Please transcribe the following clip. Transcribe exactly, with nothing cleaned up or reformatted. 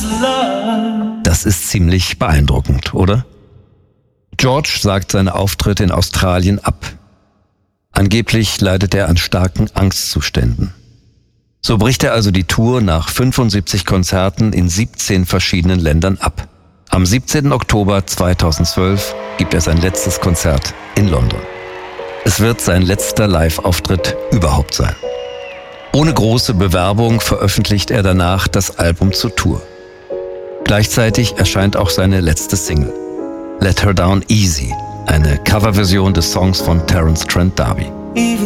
Das ist ziemlich beeindruckend, oder? George sagt seine Auftritte in Australien ab. Angeblich leidet er an starken Angstzuständen. So bricht er also die Tour nach fünfundsiebzig Konzerten in siebzehn verschiedenen Ländern ab. Am siebzehnten Oktober zweitausendzwölf gibt er sein letztes Konzert in London. Es wird sein letzter Live-Auftritt überhaupt sein. Ohne große Bewerbung veröffentlicht er danach das Album zur Tour. Gleichzeitig erscheint auch seine letzte Single, Let Her Down Easy, eine Coverversion des Songs von Terence Trent D'Arby.